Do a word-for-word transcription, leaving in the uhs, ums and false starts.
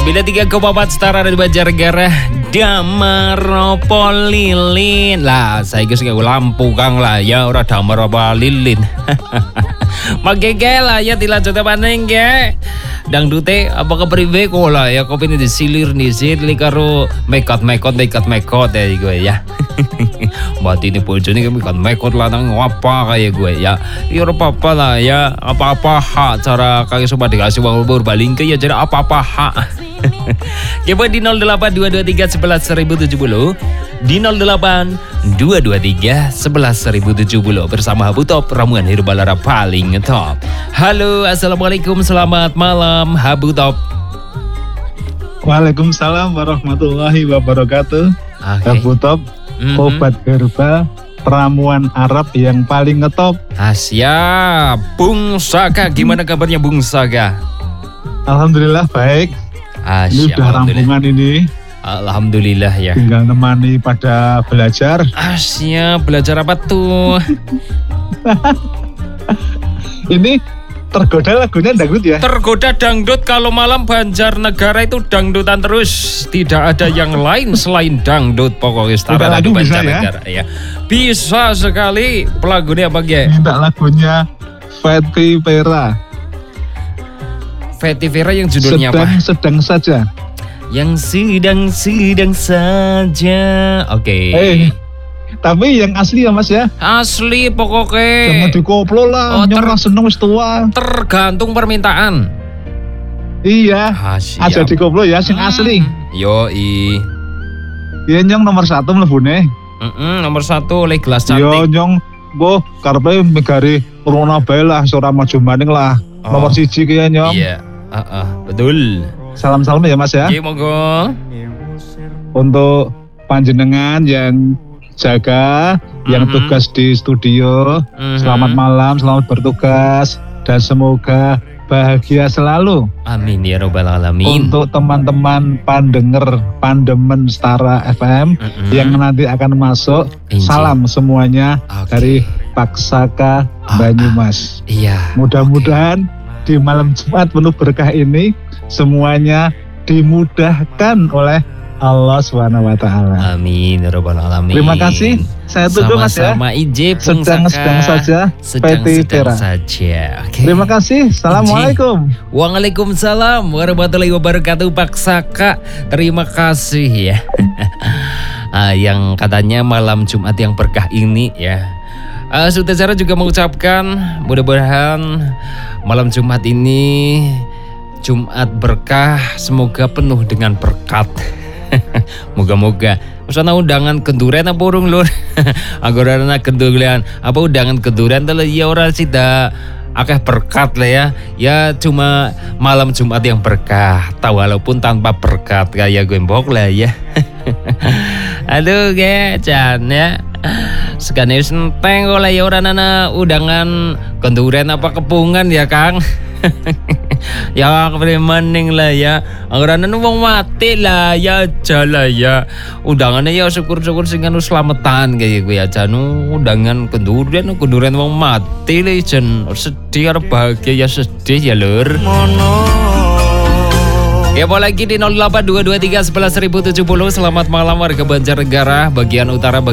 sembilan puluh tiga koma empat Setara di Banjarnegara Damar apa lilin. Lah saya guys gak lampu kang lah ya ora damar apa lilin. Magege lah ya dilanjut maning ge. Dangdute apa kepriwe kok lah ya kopi ini disilir nih sih karo mekot mekot mekot mekot ya gue ya. Berarti ini bojone kami kan mekot lanang apa kayak gue ya. Ya apa-apa lah ya, apa-apa hak cara kayak sobat dikasih uang berbaling ke ya jadi apa-apa hak. Coba di nol delapan dua dua tiga sebelas seribu tujuh puluh di nol delapan dua dua tiga sebelas seribu tujuh puluh bersama Habu Top ramuan herbalara paling top. Halo, assalamualaikum, selamat malam Habu Top. Waalaikumsalam warahmatullahi wabarakatuh. Okay. Habu Top, mm-hmm. obat herbal ramuan Arab yang paling ngetop. Asia, Bung Saka, gimana kabarnya Bung Saka? Alhamdulillah baik. Asia, ini udah rambungan ini. Alhamdulillah ya. Tinggal nemani pada belajar. Asia, belajar apa tuh? Ini tergoda lagunya dangdut ya? Tergoda dangdut, kalau malam Banjarnegara itu dangdutan terus. Tidak ada yang lain selain dangdut pokoknya. Setara lagu Banjarnegara ya. ya. Bisa sekali. Lagunya apa ya? Minta lagunya Fetty Vera. Fetty Vera yang judulnya sedang, apa? Sedang saja. Yang sedang-sedang saja. Oke. Okay. Eh, tapi yang asli ya mas ya? Asli pokoknya. Jangan dikoplo lah. Oh, ter seneng wis tua. Tergantung permintaan. Iya. Ah, aja dikoplo ya, sing hmm. asli. Yo i. Iya nyong nomor satu mlebune. Mm nomor satu oleh gelas cantik. Yo nyong, boh karepe megari corona bae lah, ora maju maning lah. Oh. Nomor siji ki nyong. Iya. Uh, uh, betul. Salam-salam ya mas ya. Oke, monggo. Untuk panjenengan yang jaga, mm-hmm. yang tugas di studio, mm-hmm. selamat malam, selamat bertugas, dan semoga bahagia selalu. Amin ya robbal alamin. Untuk teman-teman pandenger Pandemen Setara F M mm-hmm. yang nanti akan masuk, Inci. Salam semuanya okay. dari Paksaka oh, Banyumas. Iya. Mudah-mudahan okay. di malam Jumat penuh berkah ini semuanya dimudahkan oleh Allah subhanahu wa taala. Amin ya rabbal alamin. Terima kasih. Saya tunggu Mas ya. Sama Ije sedang-sedang saja. Sedang-sedang saja. Okay. Terima kasih. Assalamualaikum. Waalaikumsalam warahmatullahi wabarakatuh Pak Saka. Terima kasih ya. ah, yang katanya malam Jumat yang berkah ini ya. Uh, Sutesara juga mengucapkan mudah-mudahan malam Jumat ini Jumat berkah, semoga penuh dengan berkat. Moga-moga. Usana undangan kenduren apa urung lur? Agorana kenduren apa undangan kenduren teh ya ora sida akeh berkat lah ya. Ya cuma malam Jumat yang berkah, tahu walaupun tanpa berkat kayak gembok lah ya. Aduh ge Chan ya. Sekane wis enteng kok lah ya ora nana undangan kenduren apa kepungan ya Kang. Ya kepriye maning lah ya. Anggaran wong mati lah ya aja lah ya. Undangannya ya syukur-syukur sing anu slametan kayak gue aja nu undangan kenduren kenduren wong mati le jen sedih arep bahagia ya sedih ya lur. Ya apa lagi di nol delapan dua dua tiga sebelas seribu tujuh puluh. Selamat malam warga Banjarnegara bagian utara.